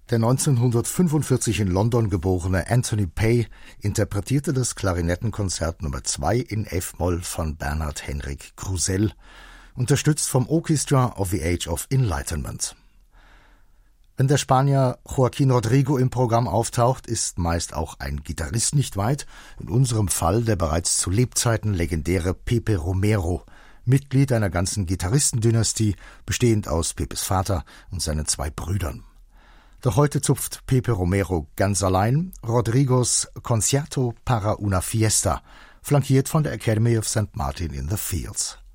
Der 1945 in London geborene Anthony Pay interpretierte das Klarinettenkonzert Nummer 2 in F-Moll von Bernhard Henrik Krusell, unterstützt vom Orchestra of the Age of Enlightenment. Wenn der Spanier Joaquín Rodrigo im Programm auftaucht, ist meist auch ein Gitarrist nicht weit, in unserem Fall der bereits zu Lebzeiten legendäre Pepe Romero, Mitglied einer ganzen Gitarristendynastie, bestehend aus Pepes Vater und seinen 2 Brüdern. Doch heute zupft Pepe Romero ganz allein Rodrigos Concierto para una Fiesta, flankiert von der Academy of St. Martin in the Fields.